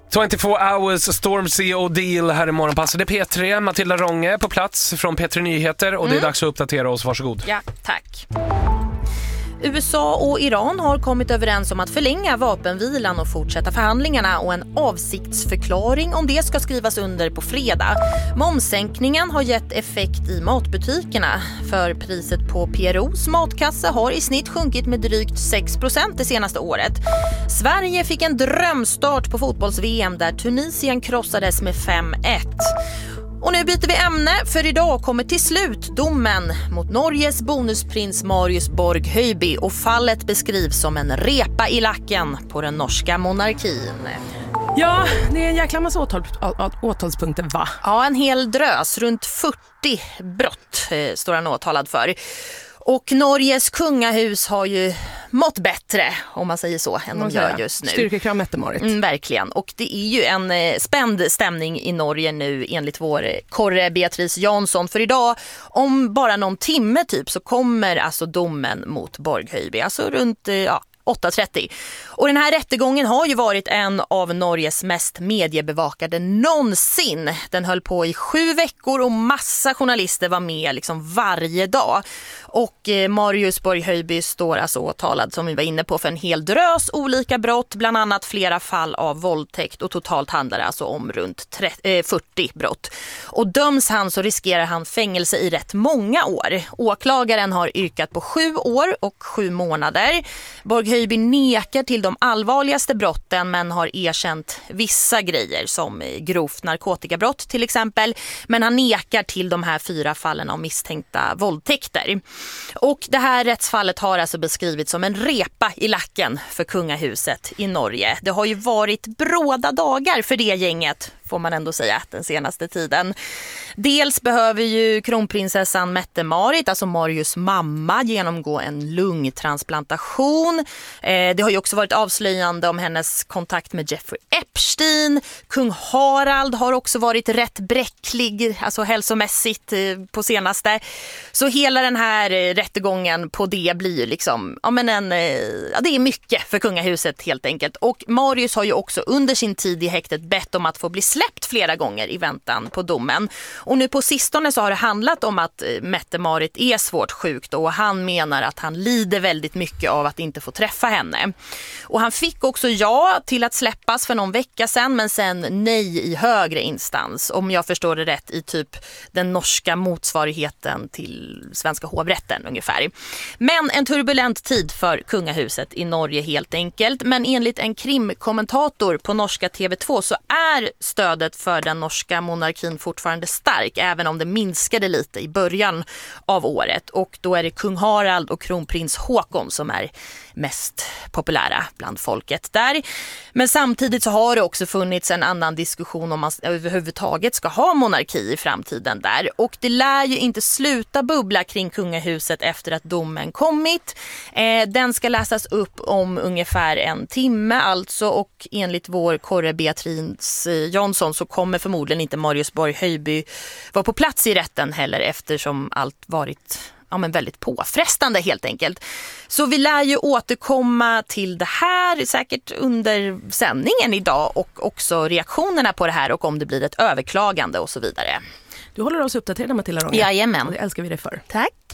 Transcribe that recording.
24 hours Stormzy och Deal här i Morgonpasset. Det är P3, Matilda Ronge på plats från P3 Nyheter och det är dags att uppdatera oss, varsågod. Ja, tack. USA och Iran har kommit överens om att förlänga vapenvilan och fortsätta förhandlingarna och en avsiktsförklaring om det ska skrivas under på fredag. Momssänkningen har gett effekt i matbutikerna för priset på PROs matkasse har i snitt sjunkit med drygt 6% det senaste året. Sverige fick en drömstart på fotbolls-VM där Tunisien krossades med 5-1. Och nu byter vi ämne, för idag kommer till slut domen mot Norges bonusprins Marius Borg-Høiby och fallet beskrivs som en repa i lacken på den norska monarkin. Ja, det är en jäkla massa åtalspunkter, va? Ja, en hel drös, runt 40 brott står han åtalad för. Och Norges kungahus har ju mått bättre, om man säger så, än de gör just nu. Styrkekram Mette-Marit. Verkligen. Och det är ju en spänd stämning i Norge nu enligt vår korre Beatrice Jansson. För idag, om bara någon timme typ, så kommer alltså domen mot Borg-Høiby. Alltså runt 8:30. Och den här rättegången har ju varit en av Norges mest mediebevakade någonsin. Den höll på i 7 veckor och massa journalister var med liksom varje dag. Och Marius Borg-Høiby står alltså åtalad, som vi var inne på, för en hel drös olika brott, bland annat flera fall av våldtäkt, och totalt handlar det alltså om runt 40 brott. Och döms han så riskerar han fängelse i rätt många år. Åklagaren har yrkat på 7 år och 7 månader. Borg-Høiby nekar till de allvarligaste brotten men har erkänt vissa grejer som grovt narkotikabrott till exempel. Men han nekar till de här 4 fallen av misstänkta våldtäkter. Och det här rättsfallet har alltså beskrivits som en repa i lacken för kungahuset i Norge. Det har ju varit bråda dagar för det gänget, får man ändå säga, den senaste tiden. Dels behöver ju kronprinsessan Mette-Marit, alltså Marius mamma, genomgå en lungtransplantation. Det har ju också varit avslöjande om hennes kontakt med Jeffrey Epstein. Kung Harald har också varit rätt bräcklig, alltså hälsomässigt på senaste. Så hela den här rättegången på det blir ju liksom, det är mycket för kungahuset helt enkelt. Och Marius har ju också under sin tid i häktet bett om att få bli släppt flera gånger i väntan på domen. Och nu på sistone så har det handlat om att Mette-Marit är svårt sjuk och han menar att han lider väldigt mycket av att inte få träffa henne. Och han fick också ja till att släppas för någon vecka sedan, men sen nej i högre instans, om jag förstår det rätt, i typ den norska motsvarigheten till svenska hovrätten ungefär. Men en turbulent tid för kungahuset i Norge helt enkelt. Men enligt en krimkommentator på norska TV2 så är stödet för den norska monarkin fortfarande stark, även om det minskade lite i början av året. Och då är det kung Harald och kronprins Håkon som är mest populära bland folket där. Men samtidigt så har det också funnits en annan diskussion om man överhuvudtaget ska ha monarki i framtiden där. Och det lär ju inte sluta bubbla kring kungahuset efter att domen kommit. Den ska läsas upp om ungefär 1 timme alltså, och enligt vår korre Beatrice Jansson så kommer förmodligen inte Marius Borg-Høiby vara på plats i rätten heller, eftersom allt varit väldigt påfrestande helt enkelt. Så vi lär ju återkomma till det här säkert under sändningen idag, och också reaktionerna på det här och om det blir ett överklagande och så vidare. Du håller oss uppdaterade, Matilda Ronge. Jajamän. Och det älskar vi dig för. Tack.